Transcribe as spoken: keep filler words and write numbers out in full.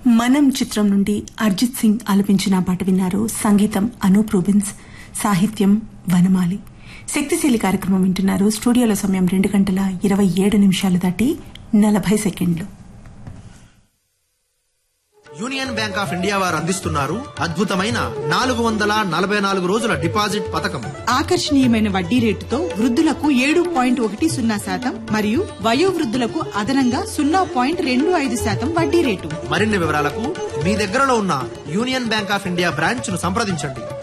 మనం చిత్రం నుండి అర్జిత్ సింగ్ ఆలపించిన పాట విన్నారు. సంగీతం అనూప్ రూబిన్స్, సాహిత్యం వనమాలి. శక్తిశీలి కార్యక్రమం వింటున్నారు. స్టూడియోలో సమయం రెండు గంటల ఇరవై ఏడు నిమిషాలు దాటి నలభై సెకండ్లు. యూనియన్ బ్యాంక్ ఆఫ్ ఇండియా వారు అందిస్తున్నారు అద్భుతమైన నాలుగు వందల నలభై నాలుగు రోజుల డిపాజిట్ పథకం. ఆకర్షణీయమైన వడ్డీ రేటుతో వృద్ధులకు ఏడు పాయింట్ ఒకటి సున్నా శాతం మరియు వయోవృద్ధులకు అదనంగా సున్నా పాయింట్ రెండు ఐదు శాతం వడ్డీ రేటు. మరిన్ని వివరాలకు మీ దగ్గరలో ఉన్న union bank of India branch ను సంప్రదించండి.